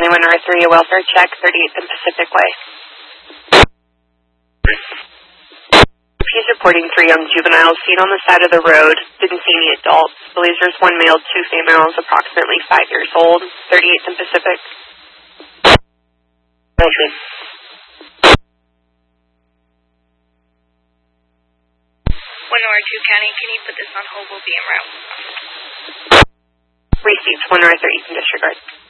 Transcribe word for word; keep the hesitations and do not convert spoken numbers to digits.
twenty-one North three, a welfare check, thirty-eighth and Pacific Way. He's reporting three young juveniles seen on the side of the road. Didn't see any adults. Believes there's one male, two females, approximately five years old, thirty-eighth and Pacific. Okay. one North two County, can you put this on hold? We'll be en route. Received one North three, you can disregard.